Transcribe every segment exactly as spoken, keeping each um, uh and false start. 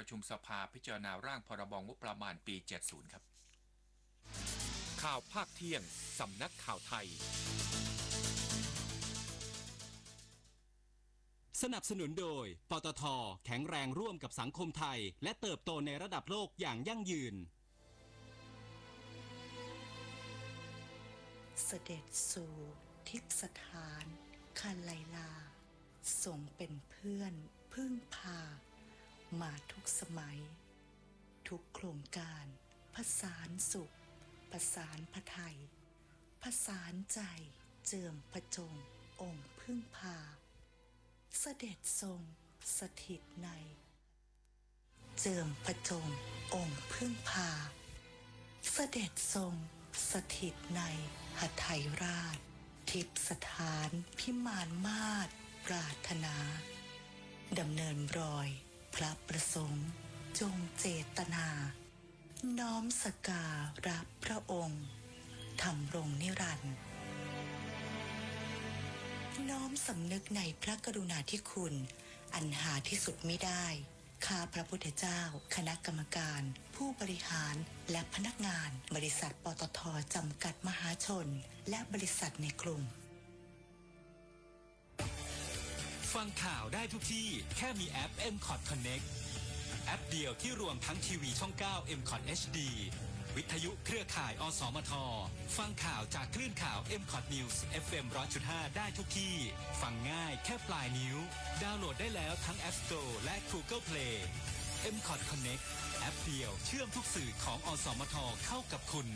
ประชุมสภาพิจารณาร่างพรบงบประมาณปีเจ็ดสิบครับข่าวภาคเที่ยงสำนักข่าวไทยสนับสนุนโดยปตท.แข็งแรงร่วมกับสังคมไทยและเติบโตในระดับโลกอย่างยั่งยืนเสด็จสู่ทิพสถานคันไลลาทรงเป็นเพื่อนพึ่งพามาทุกสมัยทุกโครงการผสานสุขประสานพระไทยผสานใจเจิมพระจงองค์พึ่งพาเสด็จทรงสถิตในเจิมพระจงองค์พึ่งพาเสด็จทรงสถิตในหทัยราชทิพสถานพิมานมาศปรารถนาดำเนินรอยพระประสงค์จงเจตนาน้อมสการะพระองค์ทำรงนิรันดร์น้อมสำนึกในพระกรุณาธิคุณอันหาที่สุดมิได้ข้าพระพุทธเจ้าคณะกรรมการผู้บริหารและพนักงานบริษัทปตท.จำกัดมหาชนและบริษัทในกลุ่มฟังข่าวได้ทุกที่แค่มีแอป เอ็ม คอท Connect แอปเดียวที่รวมทั้งทีวีช่อง เก้า เอ็ม คอท เอช ดี วิทยุเครือข่ายอสมทฟังข่าวจากคลื่นข่าว เอ็ม คอท News เอฟ เอ็ม หนึ่งร้อยจุดห้า ได้ทุกที่ฟังง่ายแค่ปลายนิ้วดาวน์โหลดได้แล้วทั้ง App Store และ Google Play เอ็ม คอท Connect แอปเดียวเชื่อมทุกสื่อของอสมทเข้ากับคุณ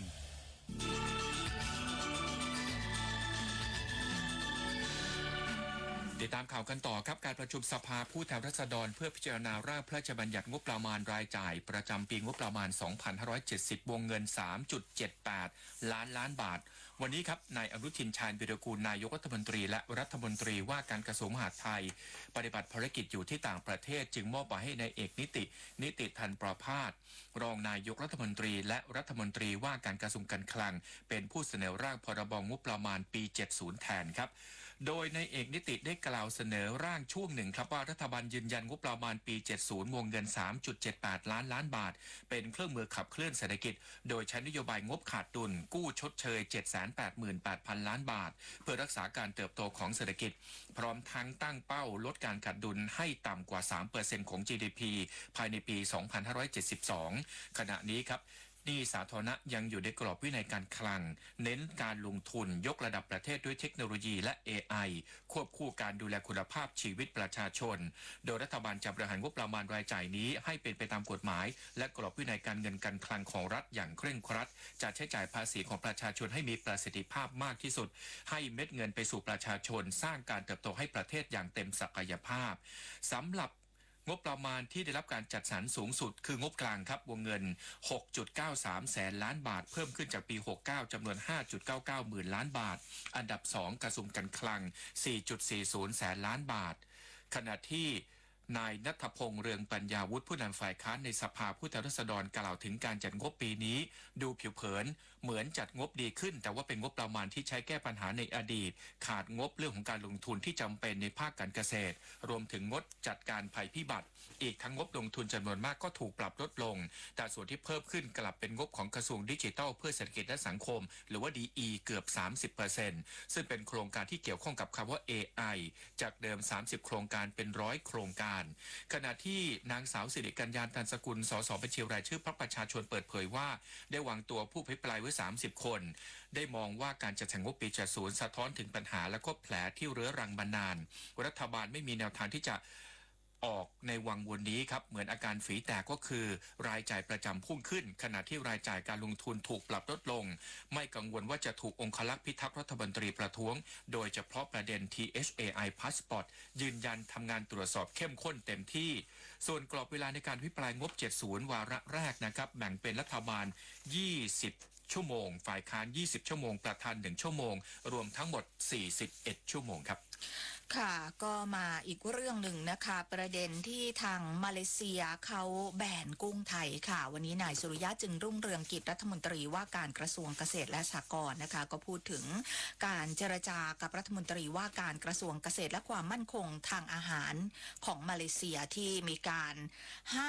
ติดตามข่าวกันต่อครับการประชุมสภาผู้แทนราษฎรเพื่อพิจารณาร่างพระราชบัญญัติงบประมาณรายจ่ายประจำปีงบประมาณ สองพันห้าร้อยเจ็ดสิบ วงเงิน สามจุดเจ็ดแปด ล้านล้านบาทวันนี้ครับนายอนุทินชาญวิรากูลนายกรัฐมนตรีและรัฐมนตรีว่าการกระทรวงมหาดไทยปฏิบัติภารกิจอยู่ที่ต่างประเทศจึงมอบหมายให้นายเอกนิตินิติธันประภาสรองนายกรัฐมนตรีและรัฐมนตรีว่าการกระทรวงการคลังเป็นผู้เสนอร่างพรบงบประมาณปีเจ็ดสิบแทนครับโดยนายเอกนิติได้กล่าวเสนอร่างช่วงหนึ่งครับว่ารัฐบาลยืนยันงบประมาณปีเจ็ดสิบวงเงิน สามจุดเจ็ดแปด ล้านล้านบาทเป็นเครื่องมือขับเคลื่อนเศรษฐกิจโดยใช้นโยบายงบขาดดุลกู้ชดเชย เจ็ดแสนแปดหมื่นแปดพัน ล้านบาทเพื่อรักษาการเติบโตของเศรษฐกิจพร้อมทั้งตั้งเป้าลดการขาดดุลให้ต่ำกว่า สามเปอร์เซ็นต์ ของ จี ดี พี ภายในปี สองพันห้าร้อยเจ็ดสิบสอง ขณะนี้ครับหนี้สาธารณะยังอยู่ในกรอบวินัยการคลังเน้นการลงทุนยกระดับประเทศด้วยเทคโนโลยีและ เอ ไอ ควบคู่การดูแลคุณภาพชีวิตประชาชนโดยรัฐบาลจะบริหารงบประมาณรายจ่ายนี้ให้เป็นไปตามกฎหมายและกรอบวินัยการเงินการคลังของรัฐอย่างเคร่งครัดจะใช้จ่ายภาษีของประชาชนให้มีประสิทธิภาพมากที่สุดให้เม็ดเงินไปสู่ประชาชนสร้างการเติบโตให้ประเทศอย่างเต็มศักยภาพสำหรับงบประมาณที่ได้รับการจัดสรรสูงสุดคืองบกลางครับวงเงิน หกจุดเก้าสาม แสนล้านบาทเพิ่มขึ้นจากปีหกสิบเก้าจำนวน ห้าจุดเก้าเก้า หมื่นล้านบาทอันดับสองกระทรวงการคลัง สี่จุดสี่ศูนย์ แสนล้านบาทขณะที่นายณัฐพงษ์เรืองปัญญาวุฒิผู้นำฝ่ายค้านในสภาผู้แทนราษฎรกล่าวถึงการจัดงบปีนี้ดูผิวเผินเหมือนจัดงบดีขึ้นแต่ว่าเป็นงบประมาณที่ใช้แก้ปัญหาในอดีตขาดงบเรื่องของการลงทุนที่จำเป็นในภาคการเกษตรรวมถึงงดจัดการภัยพิบัติอีกทั้งงบลงทุนจำนวนมากก็ถูกปรับลดลงแต่ส่วนที่เพิ่มขึ้นกลับเป็นงบของกระทรวงดิจิทัลเพื่อเศรษฐกิจและสังคมหรือว่า ดี อี เกือบ สามสิบเปอร์เซ็นต์ ซึ่งเป็นโครงการที่เกี่ยวข้องกับคำว่า เอ ไอ จากเดิมสามสิบโครงการเป็นร้อยโครงการขณะที่นางสาวสิริกัญญาตันสกุลสสบัญชีรายชื่อพรรคประชาชนเปิดเผยว่าได้วางตัวผู้อภิปรายไว้สามสิบคนได้มองว่าการจัดสรรงบปีเจ็ดสิบสะท้อนถึงปัญหาและก็แผลที่เรื้อรังมานานรัฐบาลไม่มีแนวทางที่จะออกในวังวนนี้ครับเหมือนอาการฝีแตกก็คือรายจ่ายประจำพุ่งขึ้นขณะที่รายจ่ายการลงทุนถูกปรับลดลงไม่กังวลว่าจะถูกองคลักษ์พิทักษ์รัฐมนตรีประท้วงโดยเฉพาะประเด็น ที เอช เอ ไอ Passport ยืนยันทำงานตรวจสอบเข้มข้นเต็มที่ส่วนกรอบเวลาในการพิปรายงบเจ็ดสิบวาระแรกนะครับแบ่งเป็นรัฐบาลยี่สิบชั่วโมงฝ่ายค้านยี่สิบชั่วโมงประธานหนึ่งชั่วโมงรวมทั้งหมดสี่สิบเอ็ดชั่วโมงครับค่ะก็มาอีกเรื่องหนึ่งนะคะประเด็นที่ทางมาเลเซียเขาแบนกุ้งไทยค่ะวันนี้นายสุริยะจึงรุ่งเรืองกิจรัฐมนตรีว่าการกระทรวงเกษตรและสหกรณ์นะคะก็พูดถึงการเจรจากับรัฐมนตรีว่าการกระทรวงเกษตรและความมั่นคงทางอาหารของมาเลเซียที่มีการห้าม